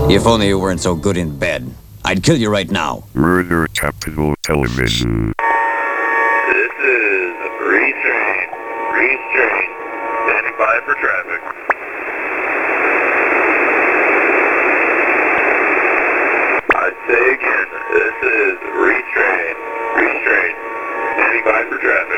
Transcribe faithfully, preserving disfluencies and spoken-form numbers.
If only you weren't so good in bed. I'd kill you right now. Murder Capital Television. This is Restrain. Restrain. Standing by for traffic. I say again, this is Restrain. Restrain. Standing by for traffic.